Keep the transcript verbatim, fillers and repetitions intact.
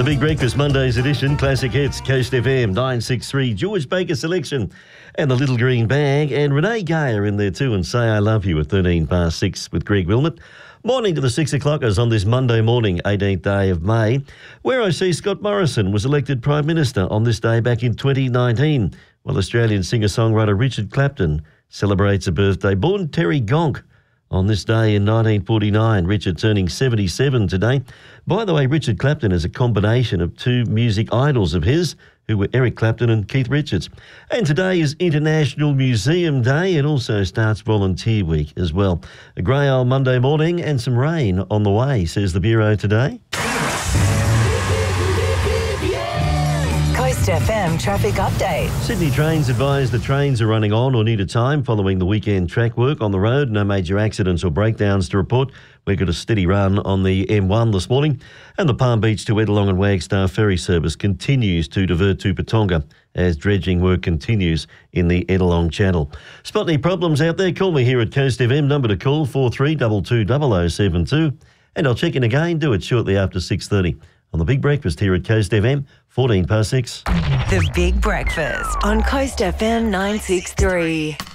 The Big Breakfast Mondays edition, Classic Hits, Coast F M, nine six three, George Baker Selection and the Little Green Bag, and Renee Gay are in there too, and Say I Love You at thirteen past six with Greg Wilmot. Morning to the six o'clockers on this Monday morning, eighteenth day of May, where I see Scott Morrison was elected Prime Minister on this day back in twenty nineteen, while Australian singer-songwriter Richard Clapton celebrates a birthday. Born Terry Gonk on this day in nineteen forty-nine, Richard turning seventy-seven today. By the way, Richard Clapton is a combination of two music idols of his, who were Eric Clapton and Keith Richards. And today is International Museum Day. It also starts Volunteer Week as well. A grey old Monday morning and some rain on the way, says the Bureau today. Coast F M traffic update. Sydney Trains advise the trains are running on or near to time following the weekend track work on the road. No major accidents or breakdowns to report. We've got a steady run on the M one this morning, and the Palm Beach to Edelong and Wagstaff ferry service continues to divert to Patonga as dredging work continues in the Edelong Channel. Spot any problems out there? Call me here at Coast F M. Number to call four three two two zero zero seven two, and I'll check in again. Do it shortly after six thirty on the Big Breakfast here at Coast F M, fourteen past six. The Big Breakfast on Coast F M nine six three.